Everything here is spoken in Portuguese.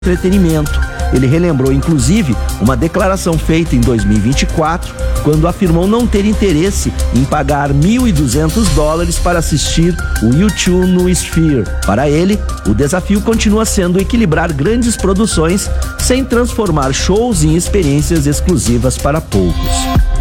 entretenimento. Ele relembrou, inclusive, uma declaração feita em 2024, quando afirmou não ter interesse em pagar $1.200 para assistir o U2 no Sphere. Para ele, o desafio continua sendo equilibrar grandes produções sem transformar shows em experiências exclusivas para poucos.